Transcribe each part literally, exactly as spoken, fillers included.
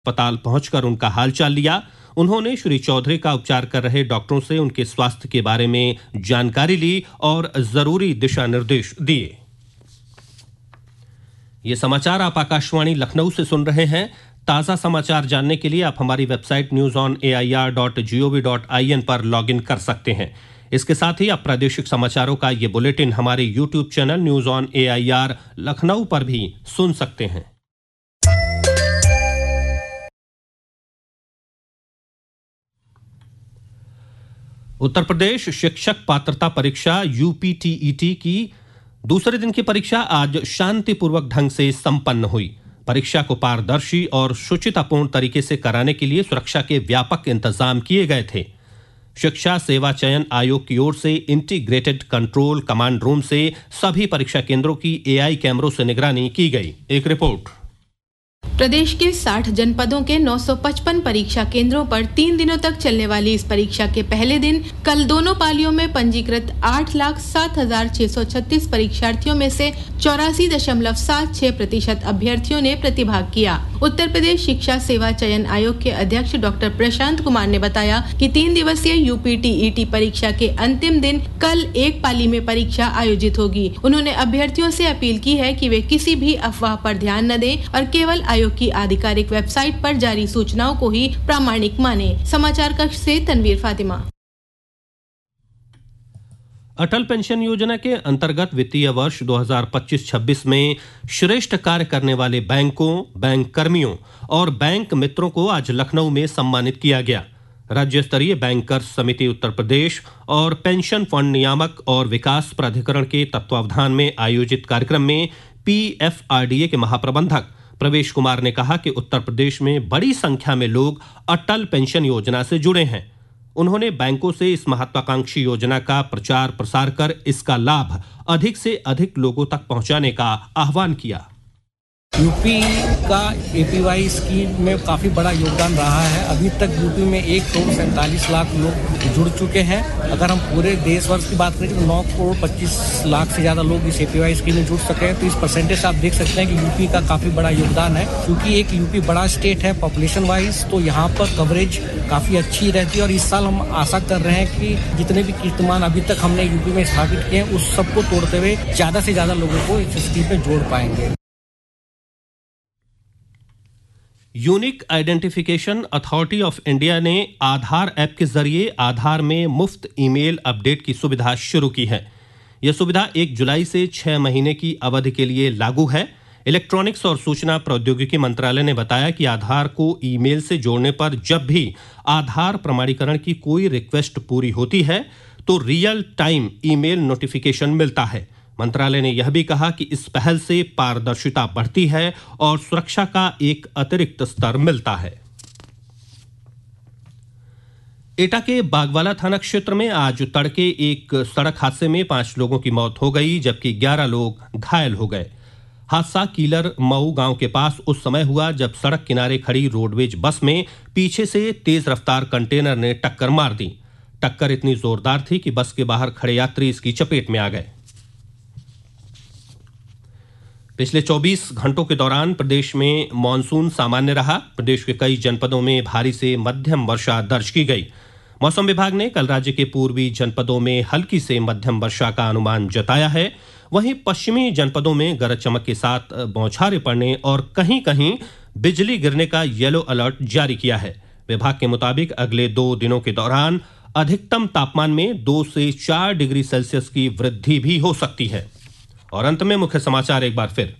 अस्पताल पहुंचकर उनका हालचाल लिया। उन्होंने श्री चौधरी का उपचार कर रहे डॉक्टरों से उनके स्वास्थ्य के बारे में जानकारी ली और जरूरी दिशा निर्देश दिए। ये समाचार आप आकाशवाणी लखनऊ से सुन रहे हैं। ताजा समाचार जानने के लिए आप हमारी website news on A I R dot G O V dot I N पर लॉगिन कर सकते हैं। इसके साथ ही आप प्रादेशिक समाचारों का ये बुलेटिन हमारे YouTube channel news on A I R Lucknow पर भी सुन सकते हैं। उत्तर प्रदेश शिक्षक पात्रता परीक्षा U P T E T की दूसरे दिन की परीक्षा आज शांतिपूर्वक ढंग से संपन्न हुई। परीक्षा को पारदर्शी और शुचितापूर्ण तरीके से कराने के लिए सुरक्षा के व्यापक इंतजाम किए गए थे। शिक्षा सेवा चयन आयोग की ओर से इंटीग्रेटेड कंट्रोल कमांड रूम से सभी परीक्षा केंद्रों की ए आई कैमरों से निगरानी की गई। एक रिपोर्ट। प्रदेश के साठ जनपदों के नौ सौ पचपन परीक्षा केंद्रों पर तीन दिनों तक चलने वाली इस परीक्षा के पहले दिन कल दोनों पालियों में पंजीकृत आठ लाख सात हजार छह सौ छत्तीस परीक्षार्थियों में से चौरासी दशमलव सात छह प्रतिशत अभ्यर्थियों ने प्रतिभाग किया। उत्तर प्रदेश शिक्षा सेवा चयन आयोग के अध्यक्ष डॉक्टर प्रशांत कुमार ने बताया कि तीन दिवसीय U P T E T परीक्षा के अंतिम दिन कल एक पाली में परीक्षा आयोजित होगी। उन्होंने अभ्यर्थियों से अपील की है कि वे किसी भी अफवाह पर ध्यान न दें और केवल आयोग की आधिकारिक वेबसाइट पर जारी सूचनाओं को ही प्रामाणिक माने। समाचार कक्ष से तनवीर फातिमा। अटल पेंशन योजना के अंतर्गत वित्तीय वर्ष दो हज़ार पच्चीस छब्बीस में श्रेष्ठ कार्य करने वाले बैंकों, बैंक कर्मियों और बैंक मित्रों को आज लखनऊ में सम्मानित किया गया। राज्य स्तरीय बैंकर्स समिति उत्तर प्रदेश और पेंशन फंड नियामक और विकास प्राधिकरण के तत्वावधान में आयोजित कार्यक्रम में P F R D A के महाप्रबंधक प्रवेश कुमार ने कहा कि उत्तर प्रदेश में बड़ी संख्या में लोग अटल पेंशन योजना से जुड़े हैं। उन्होंने बैंकों से इस महत्वाकांक्षी योजना का प्रचार प्रसार कर इसका लाभ अधिक से अधिक लोगों तक पहुंचाने का आह्वान किया। यूपी का ए पी वाई स्कीम में काफ़ी बड़ा योगदान रहा है। अभी तक यूपी में एक करोड़ सैंतालीस लाख लोग जुड़ चुके हैं। अगर हम पूरे देश वर्ष की बात करें तो नौ करोड़ पच्चीस लाख से ज़्यादा लोग इस ए पी वाई स्कीम में जुड़ सके हैं। तो इस परसेंटेज से आप देख सकते हैं कि यूपी का काफ़ी बड़ा योगदान है। क्योंकि एक यूपी बड़ा स्टेट है पॉपुलेशन वाइज, तो यहाँ पर कवरेज काफ़ी अच्छी रहती है। और इस साल हम आशा कर रहे हैं कि जितने भी कीर्तिमान अभी तक हमने यूपी में स्थापित किए हैं उस सबको तोड़ते हुए ज़्यादा से ज़्यादा लोगों को इस स्कीम में जोड़ पाएंगे। Unique identification authority of India ने आधार ऐप के जरिए आधार में मुफ्त ईमेल अपडेट की सुविधा शुरू की है। यह सुविधा एक जुलाई से छह महीने की अवधि के लिए लागू है। इलेक्ट्रॉनिक्स और सूचना प्रौद्योगिकी मंत्रालय ने बताया कि आधार को ईमेल से जोड़ने पर जब भी आधार प्रमाणीकरण की कोई रिक्वेस्ट पूरी होती है तो रियल टाइम ईमेल नोटिफिकेशन मिलता है। मंत्रालय ने यह भी कहा कि इस पहल से पारदर्शिता बढ़ती है और सुरक्षा का एक अतिरिक्त स्तर मिलता है। एटा के बागवाला थाना क्षेत्र में आज तड़के एक सड़क हादसे में पांच लोगों की मौत हो गई जबकि ग्यारह लोग घायल हो गए। हादसा कीलर मऊ गांव के पास उस समय हुआ जब सड़क किनारे खड़ी रोडवेज बस में पीछे से तेज रफ्तार कंटेनर ने टक्कर मार दी। टक्कर इतनी जोरदार थी कि बस के बाहर खड़े यात्री इसकी चपेट में आ गए। पिछले चौबीस घंटों के दौरान प्रदेश में मॉनसून सामान्य रहा। प्रदेश के कई जनपदों में भारी से मध्यम वर्षा दर्ज की गई। मौसम विभाग ने कल राज्य के पूर्वी जनपदों में हल्की से मध्यम वर्षा का अनुमान जताया है। वहीं पश्चिमी जनपदों में गरज चमक के साथ बौछारें पड़ने और कहीं कहीं बिजली गिरने का येलो अलर्ट जारी किया है। विभाग के मुताबिक अगले दो दिनों के दौरान अधिकतम तापमान में दो से चार डिग्री सेल्सियस की वृद्धि भी हो सकती है। और अंत में मुख्य समाचार एक बार फिर।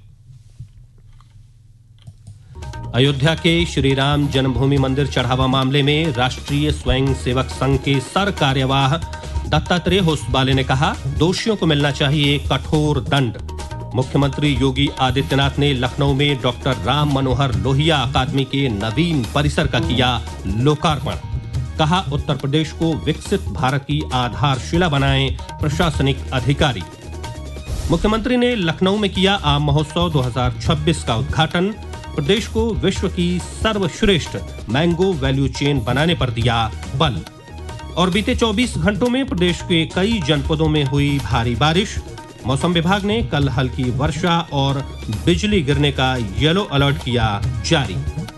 अयोध्या के श्री राम जन्मभूमि मंदिर चढ़ावा मामले में राष्ट्रीय स्वयं सेवक संघ के सर कार्यवाह दत्तात्रेय होसबाले ने कहा, दोषियों को मिलना चाहिए कठोर दंड। मुख्यमंत्री योगी आदित्यनाथ ने लखनऊ में डॉक्टर राम मनोहर लोहिया अकादमी के नवीन परिसर का किया लोकार्पण। कहा, उत्तर प्रदेश को विकसित भारत की आधारशिला बनाएं प्रशासनिक अधिकारी। मुख्यमंत्री ने लखनऊ में किया आम महोत्सव दो हज़ार छब्बीस का उद्घाटन। प्रदेश को विश्व की सर्वश्रेष्ठ मैंगो वैल्यू चेन बनाने पर दिया बल। और बीते चौबीस घंटों में प्रदेश के कई जनपदों में हुई भारी बारिश। मौसम विभाग ने कल हल्की वर्षा और बिजली गिरने का येलो अलर्ट किया जारी।